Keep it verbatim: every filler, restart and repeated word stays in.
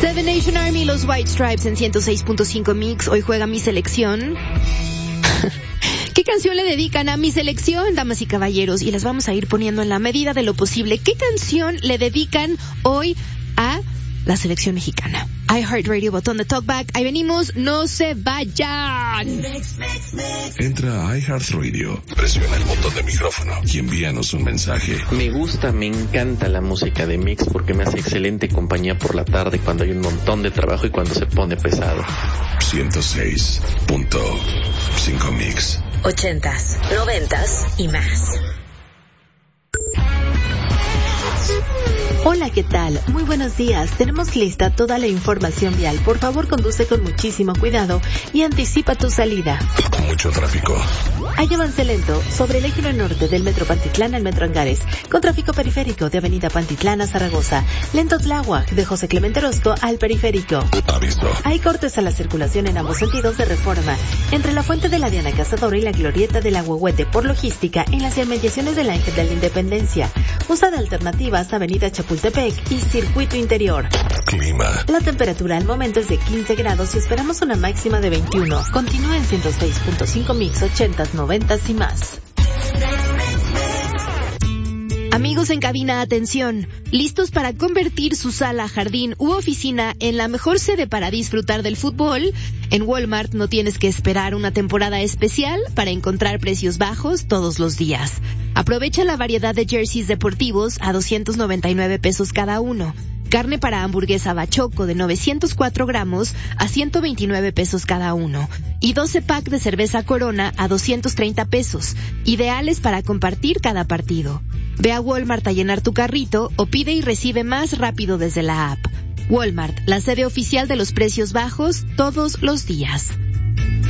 Seven Nation Army, los White Stripes en ciento seis punto cinco Mix. Hoy juega mi selección. ¿Qué canción le dedican a mi selección, damas y caballeros? Y las vamos a ir poniendo en la medida de lo posible. ¿Qué canción le dedican hoy a la selección mexicana? iHeartRadio, botón de talkback. Ahí venimos, no se vayan. Entra a iHeartRadio, presiona el botón de micrófono y envíanos un mensaje. Me gusta, me encanta la música de Mix porque me hace excelente compañía por la tarde cuando hay un montón de trabajo y cuando se pone pesado. ciento seis punto cinco Mix. Ochentas, noventas y más. Hola, ¿qué tal? Muy buenos días. Tenemos lista toda la información vial. Por favor, conduce con muchísimo cuidado y anticipa tu salida. Mucho tráfico. Hay avance lento sobre el eje norte del Metro Pantitlán al Metro Angares, con tráfico periférico de Avenida Pantitlán a Zaragoza, lento Tláhuac de José Clemente Orozco al periférico. Aviso. Hay cortes a la circulación en ambos sentidos de Reforma, entre la Fuente de la Diana Cazadora y la Glorieta del Agüehuete por logística en las inmediaciones del Ángel de la Independencia. Usa de alternativas Avenida Chapultepec y Circuito Interior. Clima. La temperatura al momento es de quince grados y esperamos una máxima de veintiuno. Continúa en ciento seis punto cinco Mix, ochentas, noventas y más. Amigos en cabina, atención. ¿Listos para convertir su sala, jardín u oficina en la mejor sede para disfrutar del fútbol? En Walmart no tienes que esperar una temporada especial para encontrar precios bajos todos los días. Aprovecha la variedad de jerseys deportivos a doscientos noventa y nueve pesos cada uno. Carne para hamburguesa Bachoco de novecientos cuatro gramos a ciento veintinueve pesos cada uno. Y doce pack de cerveza Corona a doscientos treinta pesos. Ideales para compartir cada partido. Ve a Walmart a llenar tu carrito o pide y recibe más rápido desde la app. Walmart, la sede oficial de los precios bajos todos los días.